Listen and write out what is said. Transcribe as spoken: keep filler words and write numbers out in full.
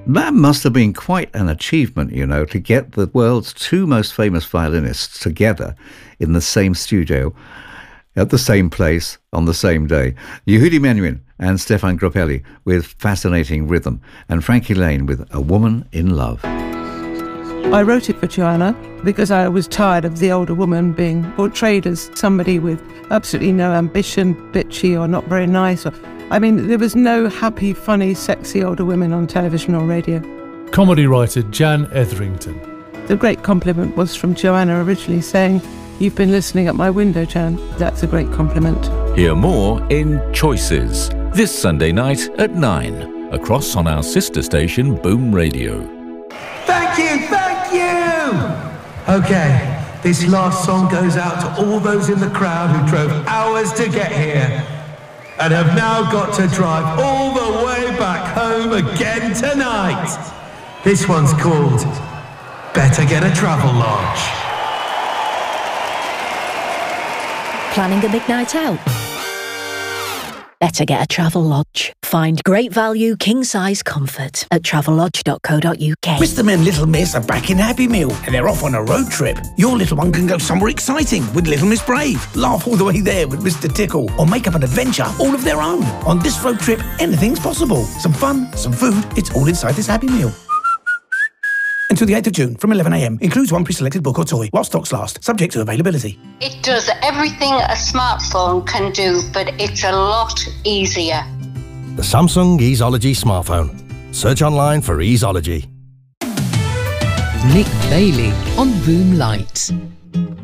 That must have been quite an achievement, you know, to get the world's two most famous violinists together in the same studio at the same place on the same day. Yehudi Menuhin and Stefan Grappelli with Fascinating Rhythm, and Frankie Laine with A Woman in Love. I wrote it for Joanna because I was tired of the older woman being portrayed as somebody with absolutely no ambition, bitchy or not very nice. Or, I mean, there was no happy, funny, sexy older women on television or radio. Comedy writer Jan Etherington. The great compliment was from Joanna originally saying, "You've been listening at my window, Jan." That's a great compliment. Hear more in Choices this Sunday night at nine, across on our sister station Boom Radio. Thank you, thank you! Okay, this last song goes out to all those in the crowd who drove hours to get here and have now got to drive all the way back home again tonight. This one's called Better Get a Travel Lodge. Planning a big night out? Better get a Travel Lodge. Find great value, king-size comfort at travel lodge dot co dot uk. Mister and Little Miss are back in Happy Meal and they're off on a road trip. Your little one can go somewhere exciting with Little Miss Brave, laugh all the way there with Mister Tickle, or make up an adventure all of their own. On this road trip, anything's possible. Some fun, some food, it's all inside this Happy Meal. Until the eighth of June from eleven a m. Includes one pre-selected book or toy while stocks last, subject to availability. It does everything a smartphone can do, but it's a lot easier. The Samsung Easeology smartphone. Search online for Easeology. Nick Bailey on Boom Lights.